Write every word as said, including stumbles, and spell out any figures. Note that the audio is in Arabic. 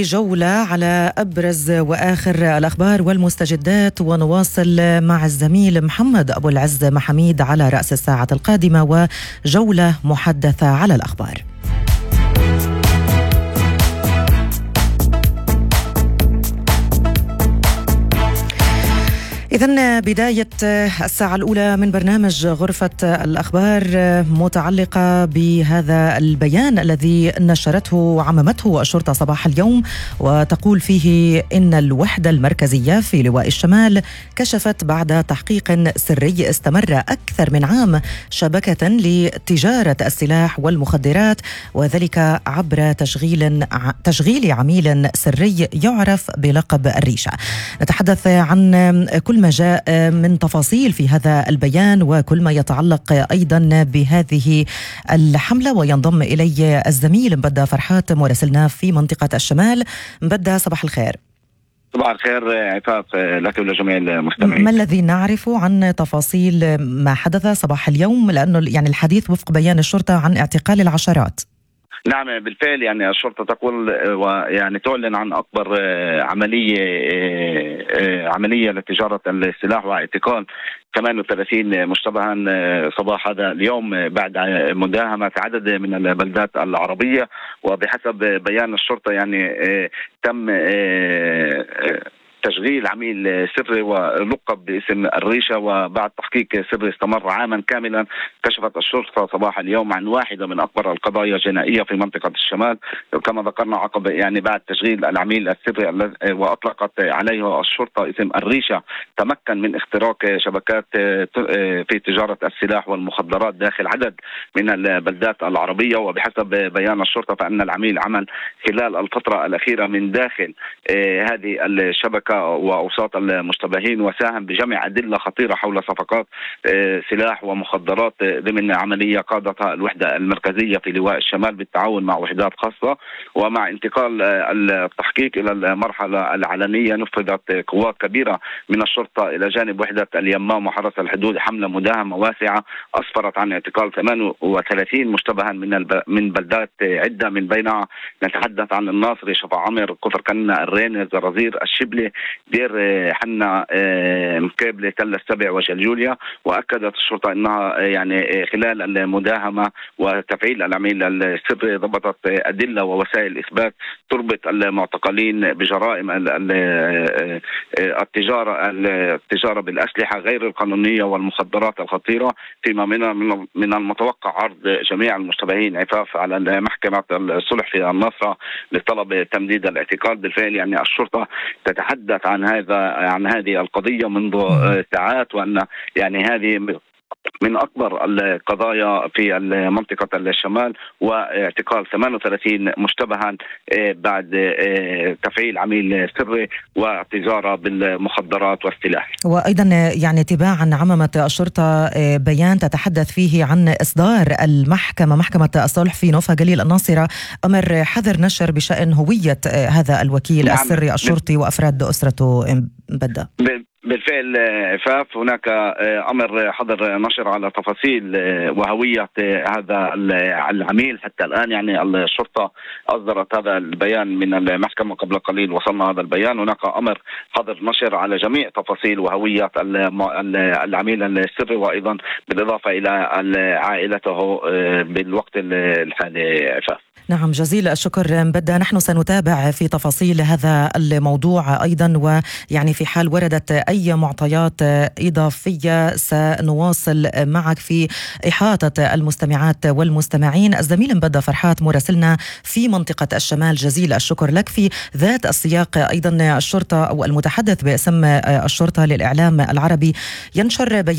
جولة على أبرز وآخر الأخبار والمستجدات، ونواصل مع الزميل محمد أبو العز محميد على رأس الساعة القادمة وجولة محدثة على الأخبار. إذن بداية الساعة الأولى من برنامج غرفة الأخبار متعلقة بهذا البيان الذي نشرته وعممته الشرطة صباح اليوم، وتقول فيه إن الوحدة المركزية في لواء الشمال كشفت بعد تحقيق سري استمر أكثر من عام شبكة لتجارة السلاح والمخدرات، وذلك عبر تشغيل تشغيل عميل سري يعرف بلقب الريشة. نتحدث عن كل ما جاء من تفاصيل في هذا البيان وكل ما يتعلق أيضا بهذه الحملة، وينضم إلي الزميل مبدأ فرحات مراسلنا في منطقة الشمال. مبدأ صباح الخير. صباح الخير عفاف لك ولجميع المستمعين. ما الذي نعرفه عن تفاصيل ما حدث صباح اليوم؟ لأنه يعني الحديث وفق بيان الشرطة عن اعتقال العشرات. نعم بالفعل، يعني الشرطة تقول ويعني تعلن عن أكبر عملية عملية لتجارة السلاح واعتقال ثمانية وثلاثين مشتبها صباح هذا اليوم بعد مداهمة عدد من البلدات العربية. وبحسب بيان الشرطة يعني تم تشغيل عميل سري ولقب باسم الريشة، وبعد تحقيق سري استمر عاما كاملا كشفت الشرطة صباح اليوم عن واحدة من أكبر القضايا الجنائية في منطقة الشمال كما ذكرنا، عقب يعني بعد تشغيل العميل السري وأطلقت عليه الشرطة اسم الريشة. تمكن من اختراق شبكات في تجارة السلاح والمخدرات داخل عدد من البلدات العربية. وبحسب بيان الشرطة فإن العميل عمل خلال الفترة الأخيرة من داخل هذه الشبكة وأوساط المشتبهين، وساهم بجمع أدلة خطيرة حول صفقات سلاح ومخدرات ضمن عملية قادتها الوحدة المركزية في لواء الشمال بالتعاون مع وحدات خاصة. ومع انتقال التحقيق إلى المرحلة العلنية نفذت قوات كبيرة من الشرطة إلى جانب وحدة اليمام وحرس الحدود حملة مداهمة واسعة أسفرت عن اعتقال ثمانية وثلاثين مشتبها من من بلدات عدة، من بينها نتحدث عن الناصري، شفا عمر، كفر كنا، الرين، الزرازير، الشبلي، دير حنا، مكابلة، تل السبع، وجلجوليا. وأكدت الشرطة أنها يعني خلال المداهمة وتفعيل العميل السري ضبطت أدلة ووسائل إثبات تربط المعتقلين بجرائم التجارة التجارة بالأسلحة غير القانونية والمخدرات الخطيرة، فيما من من المتوقع عرض جميع المشتبهين عفاف على محكمة الصلح في النصرة لطلب تمديد الاعتقال. بالفعل يعني الشرطة تتحدث عن هذا عن هذه القضية منذ ساعات، وأن يعني هذه من أكبر القضايا في منطقة الشمال، واعتقال ثمانية وثلاثين مشتبها بعد تفعيل عميل سري وتجارة بالمخدرات والسلاح. وأيضا يعني تباعا عممت الشرطة بيان تتحدث فيه عن إصدار المحكمة محكمة الصلح في نوفا قليل الناصرة أمر حظر نشر بشأن هوية هذا الوكيل نعم. السري الشرطي وأفراد أسرته. بدأ بالفعل عفاف هناك أمر حظر نشر على تفاصيل وهوية هذا العميل. حتى الآن يعني الشرطة أصدرت هذا البيان من المحكمة قبل قليل، وصلنا هذا البيان. هناك أمر حظر نشر على جميع تفاصيل وهوية العميل السري، وأيضا بالإضافة إلى عائلته بالوقت الحالي عفاف. نعم، جزيل الشكر مبدأ. نحن سنتابع في تفاصيل هذا الموضوع أيضا، ويعني في حال وردت أي معطيات إضافية سنواصل معك في إحاطة المستمعات والمستمعين. الزميل مبدأ فرحات مراسلنا في منطقة الشمال، جزيل الشكر لك. في ذات السياق أيضا الشرطة أو المتحدث باسم الشرطة للإعلام العربي ينشر بيان